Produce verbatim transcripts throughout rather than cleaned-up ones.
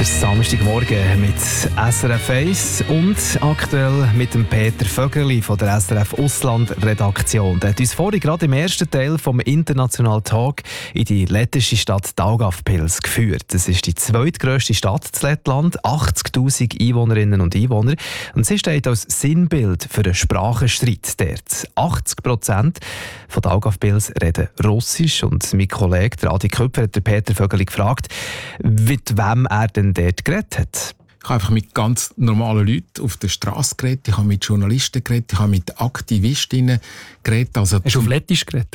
Samstagmorgen mit S R F eins und aktuell mit dem Peter Vögeli von der S R F Ausland-Redaktion. Der hat uns vorhin gerade im ersten Teil vom International Talk in die lettische Stadt Daugavpils geführt. Das ist die zweitgrösste Stadt in Lettland, achtzigtausend Einwohnerinnen und Einwohner. Und sie steht als Sinnbild für einen Sprachenstreit dort. achtzig Prozent von Daugavpils reden Russisch und mein Kollege Adi Köpfer hat Peter Vögeli gefragt, mit wem er denn dort geredet hat. Ich habe einfach mit ganz normalen Leuten auf der Straße geredet, ich habe mit Journalisten geredet, ich habe mit Aktivistinnen geredet. Also Hast du auf Lettisch geredet?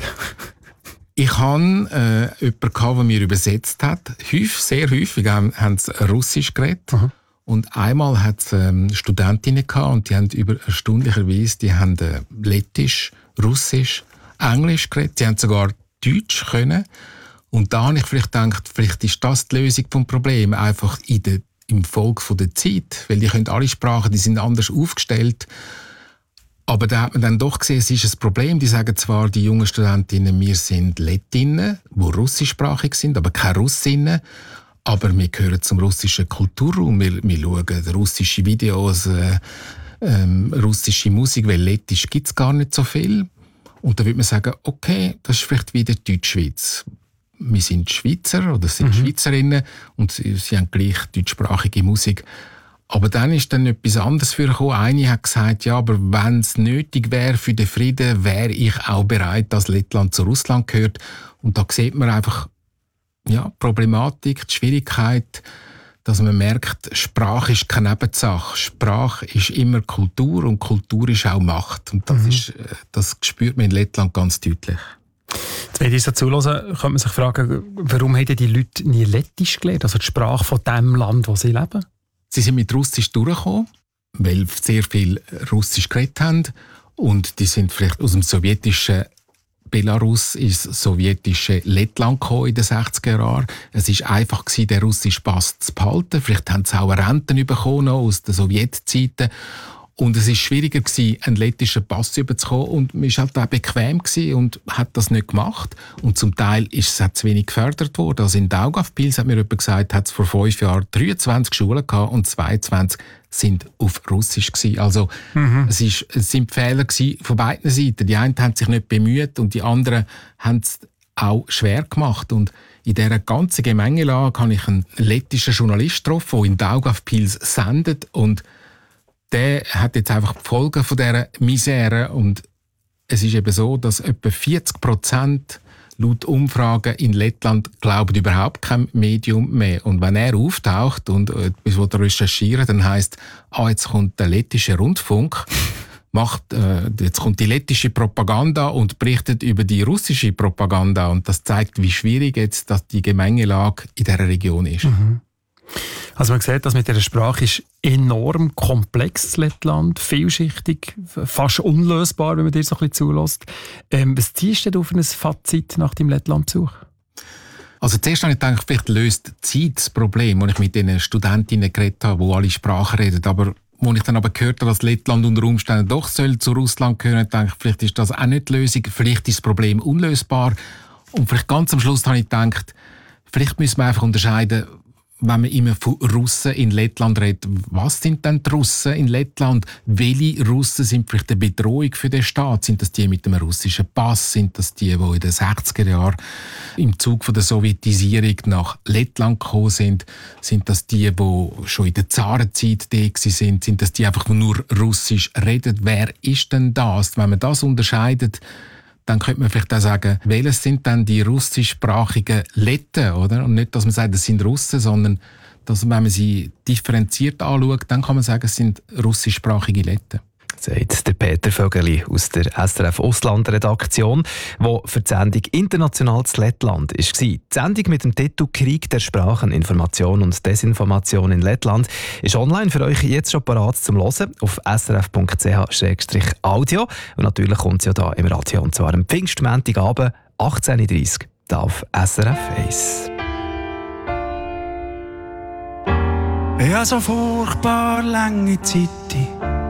Ich hatte äh, jemanden, der mir übersetzt hat. Häufig, sehr häufig haben, haben sie Russisch geredet. Aha. Und einmal hat es ähm, Studentinnen gehabt, und die haben über erstaunlicherweise die haben, äh, Lettisch, Russisch, Englisch geredet. Sie haben sogar Deutsch können. Und da habe ich vielleicht gedacht, vielleicht ist das die Lösung des Problems, einfach in der, im Folge der Zeit. Weil die können alle Sprachen, die sind anders aufgestellt. Aber da hat man dann doch gesehen, es ist ein Problem. Die sagen zwar, die jungen Studentinnen, wir sind Lettinnen, die russischsprachig sind, aber keine Russinnen. Aber wir gehören zum russischen Kulturraum. Wir, wir schauen russische Videos, äh, ähm, russische Musik, weil Lettisch gibt es gar nicht so viel. Und da würde man sagen, okay, das ist vielleicht wieder Deutschschweiz. Wir sind Schweizer oder sind mhm. Schweizerinnen und sie, sie haben gleich deutschsprachige Musik. Aber dann ist dann etwas anderes vorgekommen. Eine hat gesagt, ja, aber wenn es nötig wäre für den Frieden, wäre ich auch bereit, dass Lettland zu Russland gehört. Und da sieht man einfach ja, die Problematik, die Schwierigkeit, dass man merkt, Sprache ist keine Nebensache. Sprache ist immer Kultur und Kultur ist auch Macht. Und das, mhm. ist, das spürt man in Lettland ganz deutlich. Wenn ich so zuhöre, könnte man sich fragen, warum haben die Leute nie Lettisch gelernt, also die Sprache von dem Land, wo sie leben? Sie sind mit Russisch durchgekommen, weil sehr viel Russisch geredet haben. Und die sind vielleicht aus dem sowjetischen Belarus ins sowjetische Lettland gekommen in den sechziger Jahren. Es war einfach, den russischen Pass zu behalten. Vielleicht haben sie auch Renten bekommen aus den Sowjetzeiten. Und es war schwieriger, einen lettischen Pass zu bekommen. Und man war halt auch bequem und hat das nicht gemacht. Und zum Teil ist es zu wenig gefördert worden. Also in Daugavpils, hat mir jemand gesagt, hat es vor fünf Jahren dreiundzwanzig Schulen gehabt und zweiundzwanzig sind auf Russisch gewesen. Also mhm. es, ist, es sind Fehler von beiden Seiten. Die einen haben sich nicht bemüht und die anderen haben es auch schwer gemacht. Und in dieser ganzen Gemengelage habe ich einen lettischen Journalist getroffen, der in Daugavpils sendet, und der hat jetzt einfach die Folgen von dieser Misere. Und es ist eben so, dass etwa vierzig Prozent laut Umfragen in Lettland glauben überhaupt kein Medium mehr. Und wenn er auftaucht und etwas recherchieren, dann heisst, ah, jetzt kommt der lettische Rundfunk, macht, äh, jetzt kommt die lettische Propaganda und berichtet über die russische Propaganda. Und das zeigt, wie schwierig jetzt dass die Gemengelage in dieser Region ist. Mhm. Also man sieht, dass mit dieser Sprache ist enorm komplex, Lettland, vielschichtig, fast unlösbar, wenn man dir so ein bisschen zulässt. Ähm, was ziehst du auf ein Fazit nach deinem Lettlandbesuch? Also zuerst habe ich gedacht, vielleicht löst die Zeit das Problem, als ich mit den Studentinnen geredet habe, die alle Sprachen reden. Aber als ich dann aber gehört habe, dass Lettland unter Umständen doch soll zu Russland gehören, dachte ich, vielleicht ist das auch nicht die Lösung, vielleicht ist das Problem unlösbar. Und vielleicht ganz am Schluss habe ich gedacht, vielleicht müssen wir einfach unterscheiden, wenn man immer von Russen in Lettland redet, was sind denn die Russen in Lettland? Welche Russen sind vielleicht eine Bedrohung für den Staat? Sind das die mit dem russischen Pass? Sind das die, die in den sechziger Jahren im Zug von der Sowjetisierung nach Lettland gekommen sind? Sind das die, die schon in der Zarenzeit da sind? Sind das die, die einfach nur Russisch reden? Wer ist denn das? Wenn man das unterscheidet, dann könnte man vielleicht auch sagen, welches sind denn die russischsprachigen Letten, oder? Und nicht, dass man sagt, das sind Russen, sondern dass, wenn man sie differenziert anschaut, dann kann man sagen, es sind russischsprachige Letten. Sagt der Peter Vögeli aus der S R F Ausland-Redaktion, der für die Sendung «International zu Lettland» war. Die Sendung mit dem Titel «Krieg der Sprachen, Information und Desinformation in Lettland» ist online für euch jetzt schon parat zum Hören auf s r f punkt c h slash audio. Und natürlich kommt sie ja da im Radio, und zwar am Pfingstmontagabend, achtzehn Uhr dreißig, da auf S R F eins. Ja, so furchtbar lange Zeit